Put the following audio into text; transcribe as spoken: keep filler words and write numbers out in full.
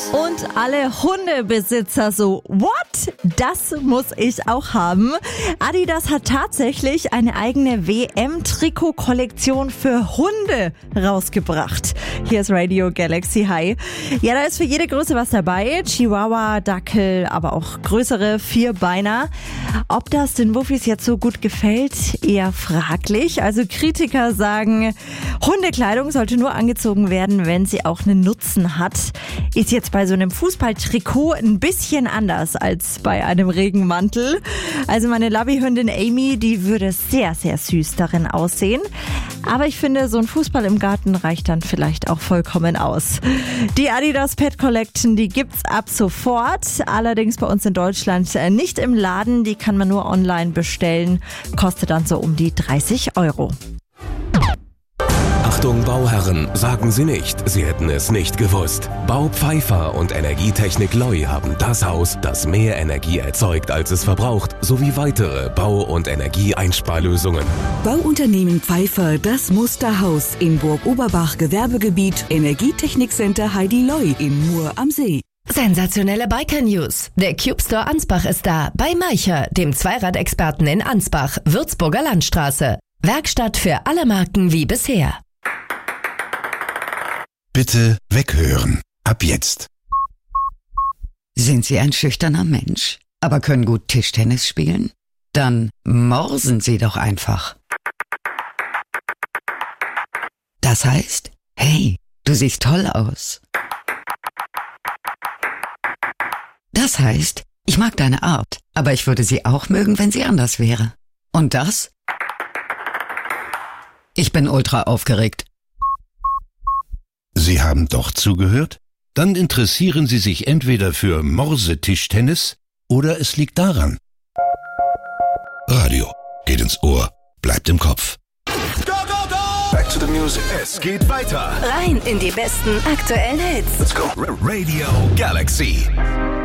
Und alle Hundebesitzer so, what? Das muss ich auch haben. Adidas hat tatsächlich eine eigene W M-Trikot-Kollektion für Hunde rausgebracht. Hier ist Radio Galaxy. Hi. Ja, da ist für jede Größe was dabei. Chihuahua, Dackel, aber auch größere Vierbeiner. Ob das den Wuffis jetzt so gut gefällt, eher fraglich. Also Kritiker sagen, Hundekleidung sollte nur angezogen werden, wenn sie auch einen Nutzen hat. Ist jetzt bei so einem Fußballtrikot ein bisschen anders als bei einem Regenmantel. Also meine Labby-Hündin Amy, die würde sehr, sehr süß darin aussehen. Aber ich finde, so ein Fußball im Garten reicht dann vielleicht auch vollkommen aus. Die Adidas Pet Collection, die gibt's ab sofort. Allerdings bei uns in Deutschland nicht im Laden. Die kann man nur online bestellen. Kostet dann so um die dreißig Euro. Achtung Bauherren, sagen Sie nicht, Sie hätten es nicht gewusst. Bau Pfeiffer und Energietechnik Loi haben das Haus, das mehr Energie erzeugt, als es verbraucht, sowie weitere Bau- und Energieeinsparlösungen. Bauunternehmen Pfeiffer, das Musterhaus in Burg-Oberbach, Gewerbegebiet, Energietechnikcenter Heidi Loi in Mur am See. Sensationelle Biker-News. Der Cube Store Ansbach ist da, bei Meicher, dem Zweiradexperten in Ansbach, Würzburger Landstraße. Werkstatt für alle Marken wie bisher. Bitte weghören. Ab jetzt. Sind Sie ein schüchterner Mensch, aber können gut Tischtennis spielen? Dann morsen Sie doch einfach. Das heißt, hey, du siehst toll aus. Das heißt, ich mag deine Art, aber ich würde sie auch mögen, wenn sie anders wäre. Und das? Ich bin ultra aufgeregt. Sie haben doch zugehört? Dann interessieren Sie sich entweder für Morse-Tischtennis oder es liegt daran. Radio geht ins Ohr, bleibt im Kopf. Go, go, go! Back to the music. Es geht weiter. Rein in die besten aktuellen Hits. Let's go. Radio Galaxy.